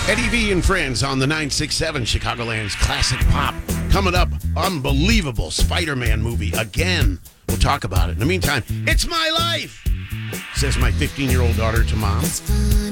Eddie V and Friends on the 967 Chicagoland's classic pop. Coming up, unbelievable Spider-Man movie again. We'll talk about it. In the meantime, it's my life, says my 15-year-old daughter to mom.